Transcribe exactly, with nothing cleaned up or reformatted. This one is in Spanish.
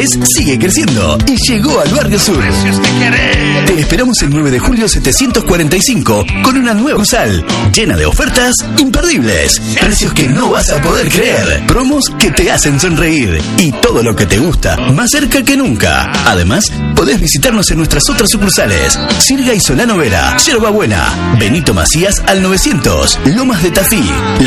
Sucursales sigue creciendo y llegó al Barrio Sur. Te esperamos el nueve de julio setecientos cuarenta y cinco con una nueva sucursal llena de ofertas imperdibles, precios que no vas a poder creer, promos que te hacen sonreír y todo lo que te gusta más cerca que nunca. Además, podés visitarnos en nuestras otras sucursales: Sirga y Solano Vera, Yerba Buena, Benito Macías al novecientos, Lomas de Tafí, La